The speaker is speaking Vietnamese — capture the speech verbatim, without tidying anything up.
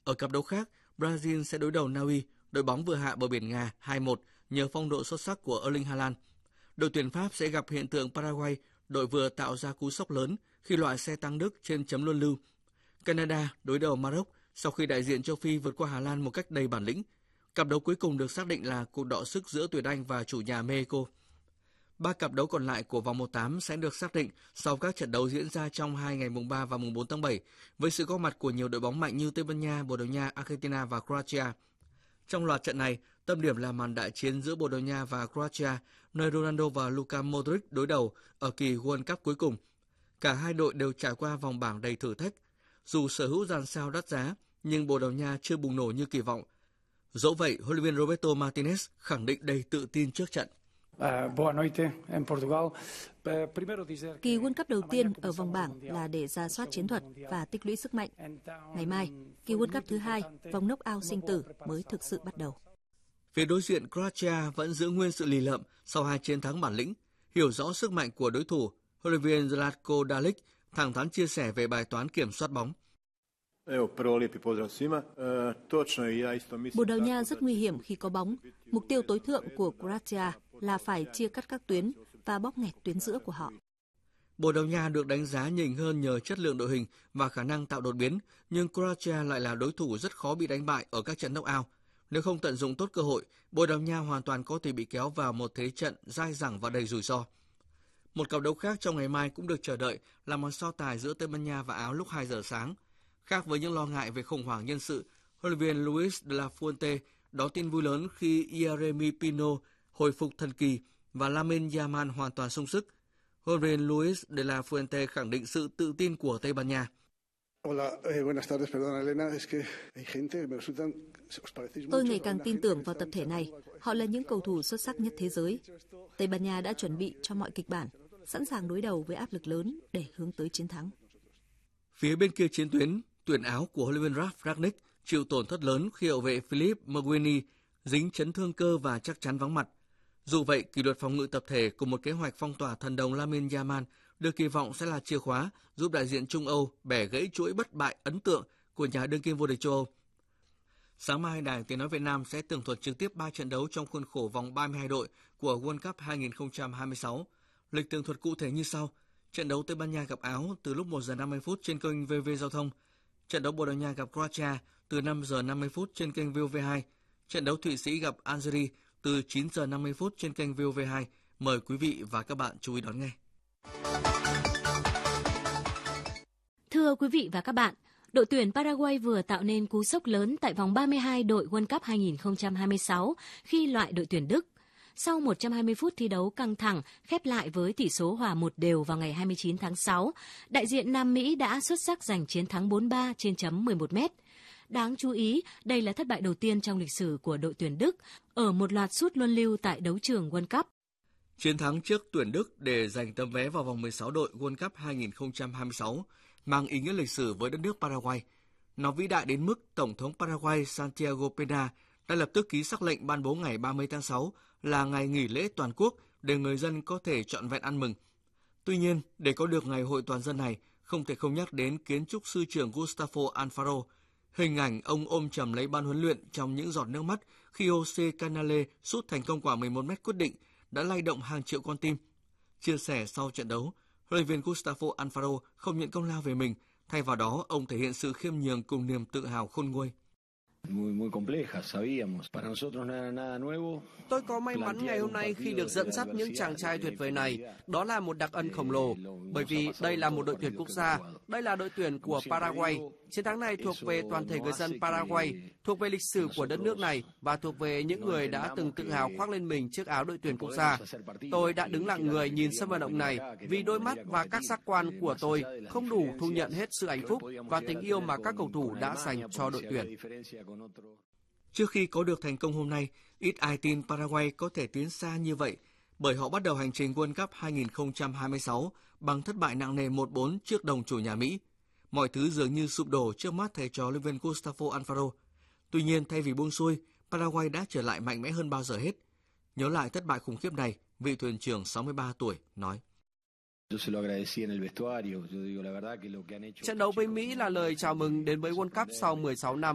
Ở cặp đấu khác, Brazil sẽ đối đầu Na Uy, đội bóng vừa hạ bờ biển Nga hai một nhờ phong độ xuất sắc của Erling Haaland. Đội tuyển Pháp sẽ gặp hiện tượng Paraguay, đội vừa tạo ra cú sốc lớn khi loại xe tăng Đức trên chấm luân lưu. Canada đối đầu Maroc sau khi đại diện châu Phi vượt qua Hà Lan một cách đầy bản lĩnh. Cặp đấu cuối cùng được xác định là cuộc đọ sức giữa tuyển Anh và chủ nhà Mexico. Ba cặp đấu còn lại của vòng một tám sẽ được xác định sau các trận đấu diễn ra trong hai ngày mùng ba và mùng bốn tháng bảy, với sự góp mặt của nhiều đội bóng mạnh như Tây Ban Nha, Bồ Đào Nha, Argentina và Croatia. Trong loạt trận này, tâm điểm là màn đại chiến giữa Bồ Đào Nha và Croatia, nơi Ronaldo và Luka Modric đối đầu ở kỳ World Cup cuối cùng. Cả hai đội đều trải qua vòng bảng đầy thử thách. Dù sở hữu dàn sao đắt giá, nhưng Bồ Đào Nha chưa bùng nổ như kỳ vọng. Dẫu vậy, huấn luyện viên Roberto Martinez khẳng định đầy tự tin trước trận. Kỳ World Cup đầu tiên ở vòng bảng là để rà soát chiến thuật và tích lũy sức mạnh. Ngày mai, kỳ World Cup thứ hai, vòng knock-out sinh tử mới thực sự bắt đầu. Phía đối diện Croatia vẫn giữ nguyên sự lì lợm sau hai chiến thắng bản lĩnh. Hiểu rõ sức mạnh của đối thủ, huấn luyện viên Zlatko Dalic thẳng thắn chia sẻ về bài toán kiểm soát bóng. Bồ Đào Nha rất nguy hiểm khi có bóng. Mục tiêu tối thượng của Croatia là phải chia cắt các tuyến và bóp nghẹt tuyến giữa của họ. Bồ Đào Nha được đánh giá nhỉnh hơn nhờ chất lượng đội hình và khả năng tạo đột biến, nhưng Croatia lại là đối thủ rất khó bị đánh bại ở các trận knock-out. Nếu không tận dụng tốt cơ hội, Bồ Đào Nha hoàn toàn có thể bị kéo vào một thế trận dai dẳng và đầy rủi ro. Một cặp đấu khác trong ngày mai cũng được chờ đợi là màn so tài giữa Tây Ban Nha và Áo lúc hai giờ sáng. Khác với những lo ngại về khủng hoảng nhân sự, huấn luyện viên Luis de la Fuente đón tin vui lớn khi Yeremy Pino hồi phục thần kỳ và Lamine Yamal hoàn toàn sung sức. Huấn luyện viên Luis de la Fuente khẳng định sự tự tin của Tây Ban Nha. Tôi ngày càng tin tưởng vào tập thể này. Họ là những cầu thủ xuất sắc nhất thế giới. Tây Ban Nha đã chuẩn bị cho mọi kịch bản, sẵn sàng đối đầu với áp lực lớn để hướng tới chiến thắng. Phía bên kia chiến tuyến, tuyển Áo của huấn luyện viên Ralf Rangnick chịu tổn thất lớn khi hậu vệ Philippe Maguini dính chấn thương cơ và chắc chắn vắng mặt. Dù vậy, kỷ luật phòng ngự tập thể cùng một kế hoạch phong tỏa thần đồng Lamine Yamal được kỳ vọng sẽ là chìa khóa giúp đại diện Trung Âu bẻ gãy chuỗi bất bại ấn tượng của nhà đương kim vô địch châu Âu. Sáng mai, Đài Tiếng nói Việt Nam sẽ tường thuật trực tiếp ba trận đấu trong khuôn khổ vòng ba mươi hai đội của World Cup hai không hai sáu. Lịch tường thuật cụ thể như sau: trận đấu Tây Ban Nha gặp Áo từ lúc một giờ năm mươi phút trên kênh vê vê Giao thông. Trận đấu Bồ Đào Nha gặp Croatia từ năm giờ năm mươi phút trên kênh vê o vê hai. Trận đấu Thụy Sĩ gặp Algeria từ chín giờ năm mươi phút trên kênh vê o vê hai. Mời quý vị và các bạn chú ý đón nghe. Thưa quý vị và các bạn, đội tuyển Paraguay vừa tạo nên cú sốc lớn tại vòng ba mươi hai đội World Cup hai không hai sáu khi loại đội tuyển Đức. Sau một trăm hai mươi phút thi đấu căng thẳng khép lại với tỷ số hòa một đều vào ngày hai mươi chín tháng sáu, đại diện Nam Mỹ đã xuất sắc giành chiến thắng bốn ba trên chấm mười một mét. Đáng chú ý, đây là thất bại đầu tiên trong lịch sử của đội tuyển Đức ở một loạt sút luân lưu tại đấu trường World Cup. Chiến thắng trước tuyển Đức để giành tấm vé vào vòng mười sáu đội World Cup hai không hai sáu mang ý nghĩa lịch sử với đất nước Paraguay. Nó vĩ đại đến mức Tổng thống Paraguay Santiago Peña đã lập tức ký sắc lệnh ban bố ngày ba mươi tháng sáu là ngày nghỉ lễ toàn quốc để người dân có thể trọn vẹn ăn mừng. Tuy nhiên, để có được ngày hội toàn dân này, không thể không nhắc đến kiến trúc sư trưởng Gustavo Alfaro. Hình ảnh ông ôm chầm lấy ban huấn luyện trong những giọt nước mắt khi Jose Canale sút thành công quả mười một mét quyết định đã lay động hàng triệu con tim. Chia sẻ sau trận đấu, huấn luyện viên Gustavo Alfaro không nhận công lao về mình, thay vào đó ông thể hiện sự khiêm nhường cùng niềm tự hào khôn nguôi. Tôi có may mắn ngày hôm nay khi được dẫn dắt những chàng trai tuyệt vời này. Đó là một đặc ân khổng lồ, bởi vì đây là một đội tuyển quốc gia, đây là đội tuyển của Paraguay. Chiến thắng này thuộc về toàn thể người dân Paraguay, thuộc về lịch sử của đất nước này và thuộc về những người đã từng tự hào khoác lên mình chiếc áo đội tuyển quốc gia. Tôi đã đứng lặng người nhìn sân vận động này vì đôi mắt và các giác quan của tôi không đủ thu nhận hết sự hạnh phúc và tình yêu mà các cầu thủ đã dành cho đội tuyển. Trước khi có được thành công hôm nay, ít ai tin Paraguay có thể tiến xa như vậy, bởi họ bắt đầu hành trình World Cup hai không hai sáu bằng thất bại nặng nề một bốn trước đồng chủ nhà Mỹ. Mọi thứ dường như sụp đổ trước mắt thầy trò huấn luyện viên Gustavo Alfaro. Tuy nhiên, thay vì buông xuôi, Paraguay đã trở lại mạnh mẽ hơn bao giờ hết. Nhớ lại thất bại khủng khiếp này, vị thuyền trưởng sáu mươi ba tuổi nói: Trận đấu với Mỹ là lời chào mừng đến với World Cup sau mười sáu năm.